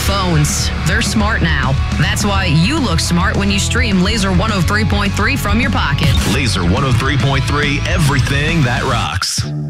phones. They're smart now. That's why you look smart when you stream Laser 103.3 from your pocket. Laser 103.3, everything that rocks.